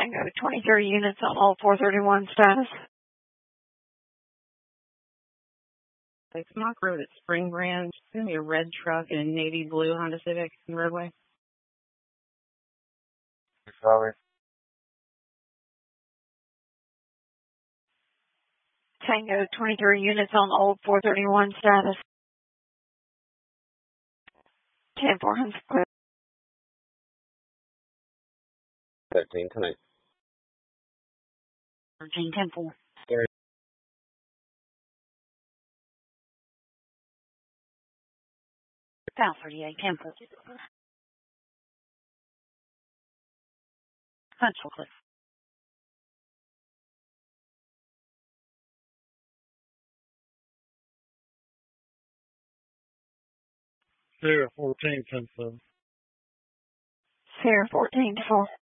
Tango 23 units on all 431 status. It's Mock Road at Spring Branch. It's going to be a red truck and a navy blue Honda Civic in the roadway. Sorry. Tango 23 units on old 431 status. 10-400 clear. 13 tonight. 13-10-4. Sorry. 38-10-4. Huntsville Cliff. Sierra 14-10-7. Sierra 14-4.